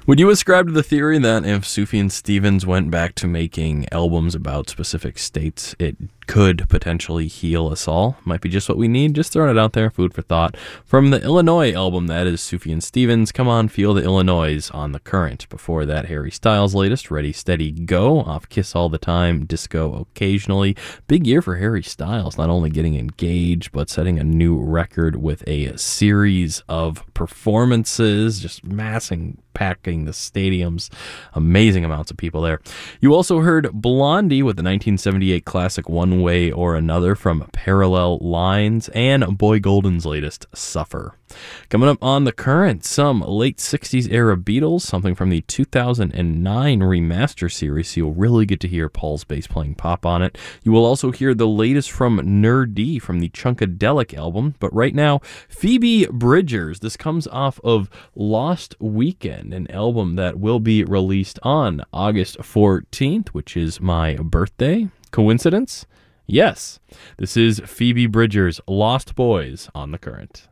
Would you ascribe to the theory that if Sufjan Stevens went back to making albums about specific states, it could potentially heal us all? Might be just what we need. Just throwing it out there, food for thought. From the Illinois album, that is Sufjan Stevens, Come On, Feel the Illinois on The Current. Before that, Harry Styles' latest, Ready, Steady, Go, off Kiss All the Time, Disco Occasionally. Big year for Harry Styles, not only getting engaged, but setting a new record with a series of performances, just packing the stadiums. Amazing amounts of people there. You also heard Blondie with the 1978 classic One Way or Another from Parallel Lines, and Boy Golden's latest, Suffer. Coming up on The Current, some late 60s era Beatles, something from the 2009 remaster series, so you'll really get to hear Paul's bass playing pop on it. You will also hear the latest from Nerdy from the Chunkadelic album, but right now, Phoebe Bridgers. This comes off of Lost Weekend, an album that will be released on August 14th, which is my birthday. Coincidence? Yes. This is Phoebe Bridgers' Lost Boys on The Current.